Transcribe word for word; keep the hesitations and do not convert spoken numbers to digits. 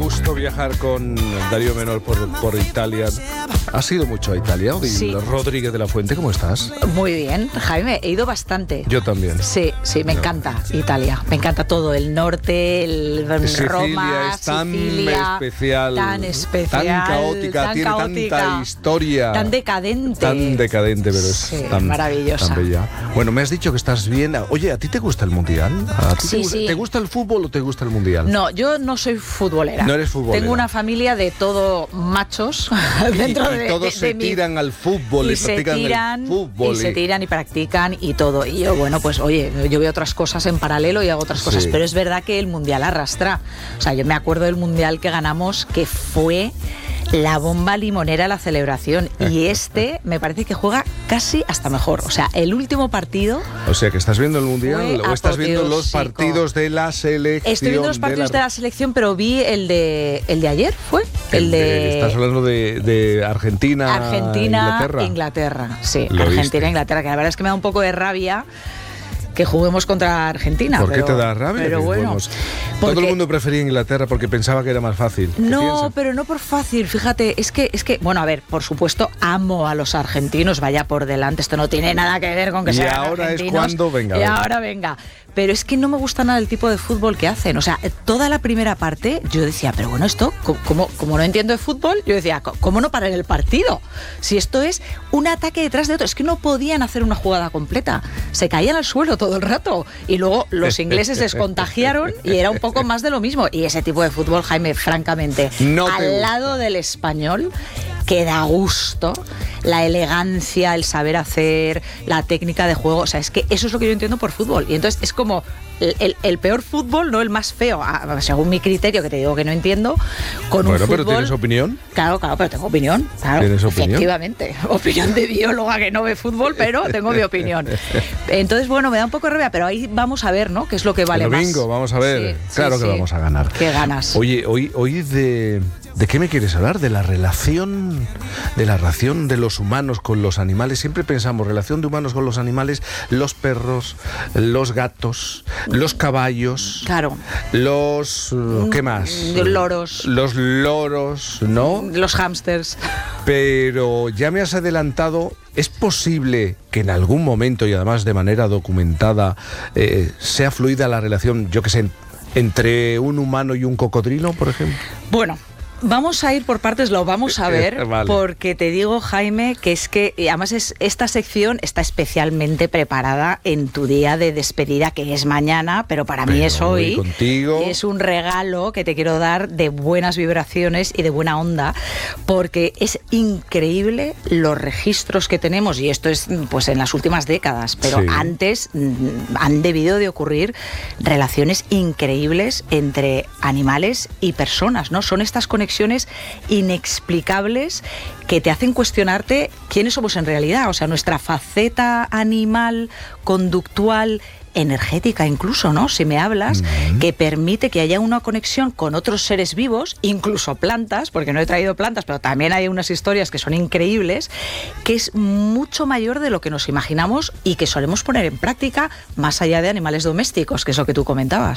gusto viajar con Darío Menor por, por Italia. ¿Has ido mucho a Italia? Sí. Rodríguez de la Fuente, ¿cómo estás? Muy bien, Jaime, he ido bastante. Yo también. Sí, sí, me no. encanta Italia. Me encanta todo, el norte, el Sicilia Roma, es tan Sicilia, especial, tan especial, tan caótica, tan tiene caótica, tanta historia, tan decadente. Tan decadente, pero es sí, tan maravillosa. Tan bella. Bueno, me has dicho que estás bien. Oye, ¿a ti te gusta el Mundial? ¿A ti Sí, te, gusta, sí. ¿Te gusta el fútbol o te gusta el Mundial? No, yo no soy futbolera. No eres futbolera. Tengo una familia de todo machos dentro y, y de, todos de, se de mi... tiran al fútbol y, y se practican tiran el fútbol y se tiran y practican y todo. Y yo, bueno, pues oye, yo veo otras cosas en paralelo y hago otras cosas, Sí. pero es verdad que el Mundial arrastra. O sea, yo me acuerdo del Mundial que ganamos, que fue la bomba limonera la celebración, y este me parece que juega casi hasta mejor. O sea, el último partido... O sea, que estás viendo el Mundial Fue o estás viendo los apoteósico. partidos de la selección. Estoy viendo los partidos de la, de la selección, pero vi el de el de ayer, ¿fue? El de, estás hablando de, de Argentina, Argentina, Inglaterra. Inglaterra, sí, Lo Argentina, viste. Inglaterra, que la verdad es que me da un poco de rabia que juguemos contra Argentina. ¿Por pero, qué te da rabia? Pero Que, bueno, vamos, porque, todo el mundo prefería Inglaterra porque pensaba que era más fácil. ¿Qué no, piensas? pero no por fácil. Fíjate, es que, es que, bueno, a ver, por supuesto, amo a los argentinos, vaya por delante. Esto no tiene nada que ver con que Y sean ahora argentinos. es cuando venga. Y venga. ahora venga. Pero es que no me gusta nada el tipo de fútbol que hacen. O sea, toda la primera parte yo decía, pero bueno, esto, como, como no entiendo de fútbol, yo decía, ¿cómo no parar el partido? Si esto es un ataque detrás de otro. Es que no podían hacer una jugada completa. Se caían al suelo todo el rato. Y luego los ingleses les contagiaron y era un poco más de lo mismo. Y ese tipo de fútbol, Jaime, francamente, No te al gusta. lado del español, que da gusto, la elegancia, el saber hacer, la técnica de juego. O sea, es que eso es lo que yo entiendo por fútbol. Y entonces es como el, el, el peor fútbol, no el más feo, a, según mi criterio, que te digo que no entiendo, con Bueno, un fútbol... pero ¿tienes opinión? Claro, claro, pero tengo opinión. Claro, ¿Tienes opinión? Efectivamente. Opinión de bióloga que no ve fútbol, pero tengo mi opinión. Entonces, bueno, me da un poco de rabia, pero ahí vamos a ver, ¿no? ¿Qué es lo que vale el más? domingo, vamos a ver. Sí, claro sí, que sí. vamos a ganar. Qué ganas. Oye, hoy, hoy de... ¿De qué me quieres hablar? De la relación, de la relación de los humanos con los animales. Siempre pensamos, relación de humanos con los animales, los perros, los gatos, los caballos, Claro. los... uh, ¿qué más? Los loros. Los loros, ¿no? Los hámsters. Pero ya me has adelantado, ¿es posible que en algún momento, y además de manera documentada, eh, sea fluida la relación, yo que sé, entre un humano y un cocodrilo, por ejemplo? Bueno, vamos a ir por partes, lo vamos a ver, Vale. porque te digo, Jaime, que es que, y además es, esta sección está especialmente preparada en tu día de despedida, que es mañana, pero para mí Pero es voy hoy. contigo. Y es un regalo que te quiero dar de buenas vibraciones y de buena onda, porque es increíble los registros que tenemos, y esto es pues en las últimas décadas, pero Sí. antes mm, han debido de ocurrir relaciones increíbles entre animales y personas, ¿no? Son estas conexiones inexplicables que te hacen cuestionarte quiénes somos en realidad, o sea, nuestra faceta animal, conductual, energética incluso, ¿no? Si me hablas, mm-hmm. que permite que haya una conexión con otros seres vivos, incluso plantas, porque no he traído plantas, pero también hay unas historias que son increíbles, que es mucho mayor de lo que nos imaginamos y que solemos poner en práctica más allá de animales domésticos, que es lo que tú comentabas.